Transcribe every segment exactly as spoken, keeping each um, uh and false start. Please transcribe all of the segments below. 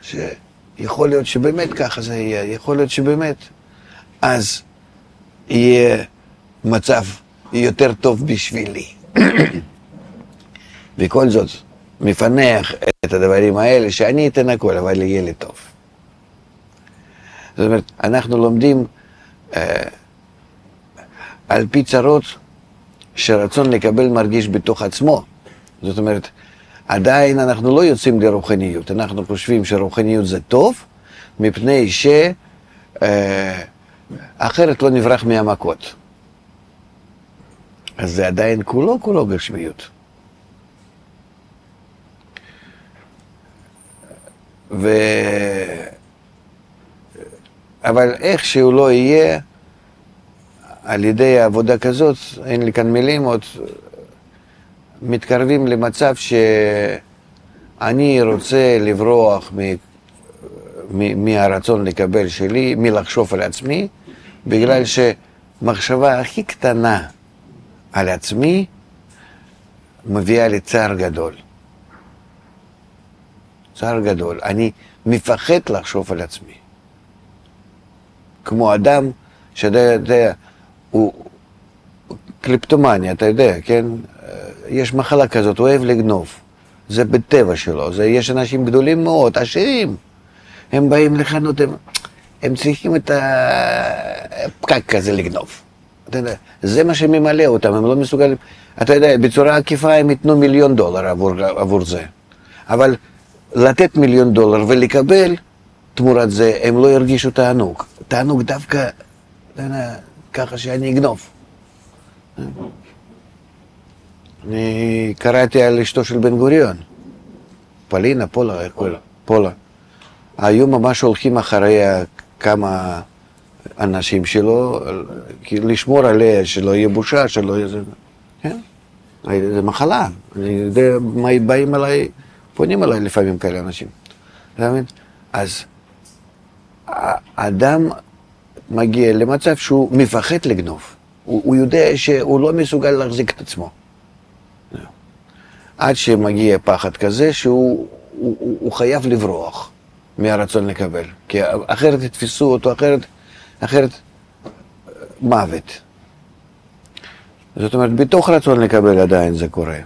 שיכול להיות שבאמת ככה זה יהיה, יכול להיות שבאמת, אז יהיה מצב יותר טוב בשבילי. וכל זאת, מפנח את הדברים האלה, שאני אתן הכל, אבל יהיה לי טוב. זאת אומרת, אנחנו לומדים אה, על פי צרות שרצון לקבל מרגיש בתוך עצמו. זאת אומרת, עדיין אנחנו לא יוצאים לרוחניות, אנחנו חושבים שרוחניות זה טוב, מפני ש... אה, אחרת לא נברח מהמכות. אז זה עדיין כולו כולו גשמיות. ו... אבל איך שהוא לא יהיה, על ידי העבודה כזאת, אין לי כאן מילים, עוד מתקרבים למצב שאני רוצה לברוח מ... מ... מהרצון לקבל שלי, מלחשוב על עצמי, בגלל שמחשבה הכי קטנה על עצמי מביאה לי צער גדול. צער גדול. אני מפחד לחשוב על עצמי. כמו אדם שאתה יודע, הוא קליפטומניה, אתה יודע, כן? יש מחלה כזאת, הוא אוהב לגנוב. זה בטבע שלו. זה, יש אנשים גדולים מאוד, עשירים. הם באים לחנות, הם, הם צריכים את הפקק כזה לגנוב. אתה יודע, זה מה שממלא אותם, הם לא מסוגלים. אתה יודע, בצורה עקיפה הם ייתנו מיליון דולר עבור, עבור זה. אבל לתת מיליון דולר ולקבל תמורת זה, הם לא ירגישו תענוג. תענוג דווקא, אתה יודע, ככה שאני אגנוב. אני קראתי על אשתו של בן גוריון. פלינה, פולה, איך קוראים לה? פולה. היו ממש הולכים אחרי כמה אנשים שלו, לשמור עליה, שלא יהיה בושה, שלא יהיה זה. כן? זה מחלה. אני יודע מה באים עליי, פונים עליי לפעמים כאלה אנשים. אתה מבין? אז האדם מגיע למצב שהוא מפחד לגנוב. הוא, הוא יודע שהוא לא מסוגל להחזיק את עצמו. עד שמגיע פחד כזה שהוא הוא, הוא, הוא חייב לברוח מהרצון לקבל. כי אחרת יתפסו אותו, אחרת, אחרת מוות. זאת אומרת, בתוך רצון לקבל עדיין זה קורה.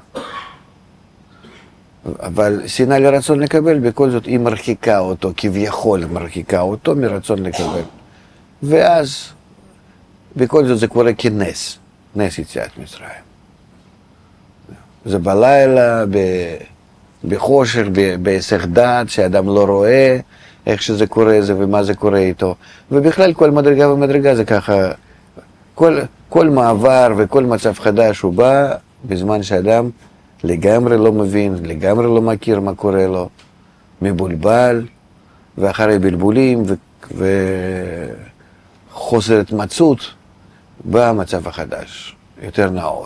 אבל שנאה לרצון לקבל, בכל זאת היא מרחיקה אותו, כביכול מרחיקה אותו מרצון לקבל. ואז, בכל זאת זה קורה כנס, נס יציאת מצרים. זה בלילה, בחושך, בהיסח דעת, שאדם לא רואה איך שזה קורה זה ומה זה קורה איתו. ובכלל כל מדרגה ומדרגה זה ככה, כל, כל מעבר וכל מצב חדש הוא בא בזמן שאדם לגמרי לא מבין, לגמרי לא מכיר מה קורה לו, מבולבל, ואחרי בלבולים ו... וחוסר התמצאות, בא המצב החדש, יותר נאור.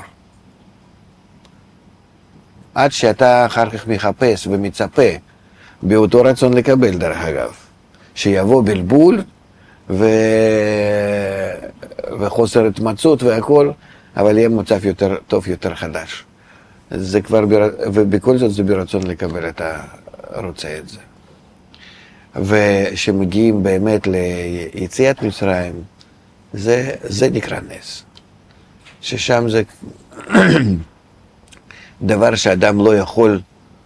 עד שאתה אחר כך מחפש ומצפה, באותו רצון לקבל דרך אגב, שיבוא בלבול ו... וחוסר התמצאות והכל, אבל יהיה מצב יותר טוב, יותר חדש. זה כבר, בר... ובכל זאת זה ברצון לקבל את הרוצה את זה. ושמגיעים באמת ליציאת מצרים, זה, זה נקרא נס. ששם זה דבר שאדם לא יכול,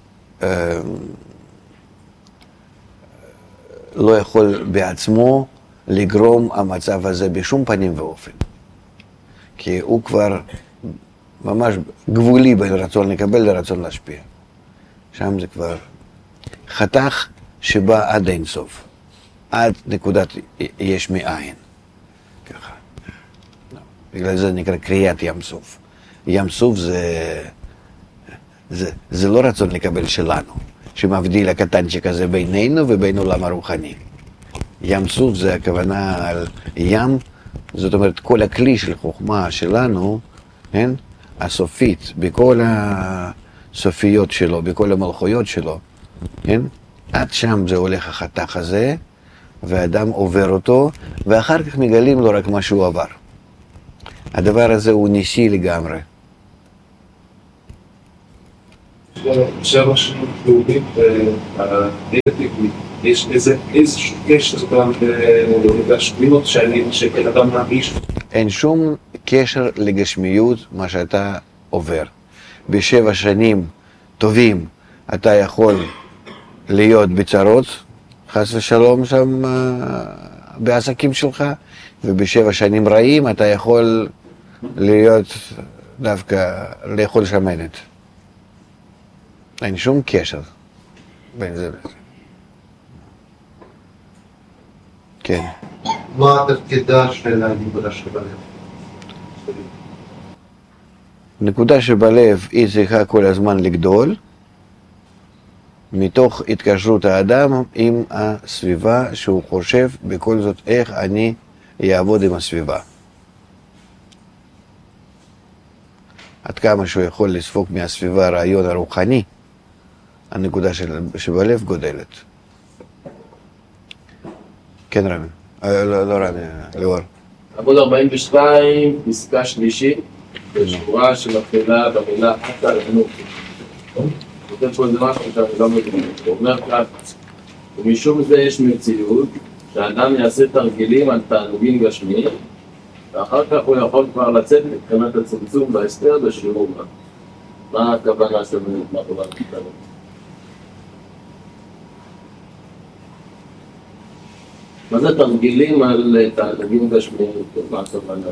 לא יכול בעצמו לגרום המצב הזה בשום פנים ואופן. כי הוא כבר ממש גבולי בין רצון לקבל לרצון להשפיע. שם זה כבר חתך שבא עד אין סוף, עד נקודת יש מאין. ככה. בגלל זה נקרא קריאת ים סוף. ים סוף זה, זה, זה לא רצון לקבל שלנו, שמבדיל הקטנצ'יק הזה בינינו ובין עולם הרוחני. ים סוף זה הכוונה על ים, זאת אומרת כל הכלי של חוכמה שלנו, כן? הסופית, בכל הסופיות שלו, בכל המלכויות שלו, כן? עד שם זה הולך החתך הזה, והאדם עובר אותו, ואחר כך מגלים לו רק מה שהוא עבר. הדבר הזה הוא ניסי לגמרי. שבע שנות יהודית, יש איזשהו קשר לגשמיות שכן אדם מרגיש? אין שום קשר לגשמיות מה שאתה עובר. בשבע שנים טובים אתה יכול להיות בצרות, חס ושלום שם בעסקים שלך, ובשבע שנים רעים אתה יכול להיות דווקא לאכול שמנת. אין שום קשר בין זה לזה. כן. מה תפקידה של הנקודה שבלב? נקודה שבלב היא צריכה כל הזמן לגדול מתוך התקשרות האדם עם הסביבה שהוא חושב בכל זאת איך אני אעבוד עם הסביבה. עד כמה שהוא יכול לספוג מהסביבה הרעיון הרוחני, הנקודה שבלב גודלת. כן רמי, לא, לא רמי, ליאור. עמוד ארבעים ושתיים, פסקה שלישית, בשורה שמתחילה במילה חטא לחינוך. כותב פה איזה משהו שאני לא מבין. הוא אומר כך, ומשום זה יש מציאות שהאדם יעשה תרגילים על תענוגים גשמיים, ואחר כך הוא יכול כבר לצאת מבחינת הצמצום בהסתר בשיעור מה. מה הכוונה של מאחורי הכיתה? מה זה תרגילים על תענוגים גשמיים? מה הכוונה?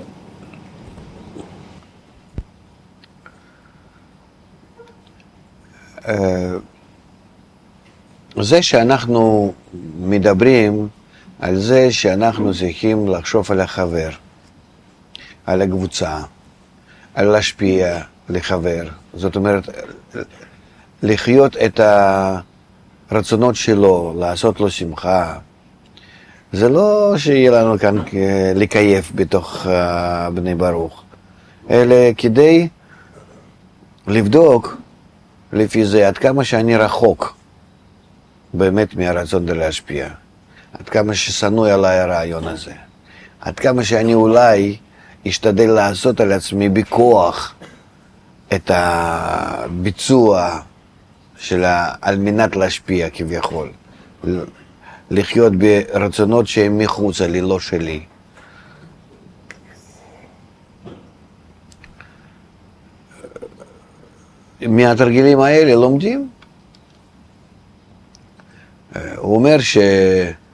זה שאנחנו מדברים על זה שאנחנו צריכים לחשוב על החבר, על הקבוצה, על להשפיע לחבר, זאת אומרת לחיות את הרצונות שלו, לעשות לו שמחה. זה לא שיהיה לנו כאן לקייף בתוך בני ברוך, אלא כדי לבדוק לפי זה עד כמה שאני רחוק באמת מהרצון להשפיע, עד כמה ששנוא עליי הרעיון הזה, עד כמה שאני אולי אשתדל לעשות על עצמי בכוח את הביצוע שלה על מנת להשפיע כביכול, לחיות ברצונות שהם מחוצה לי, לא שלי. מהתרגילים האלה לומדים. הוא אומר ש...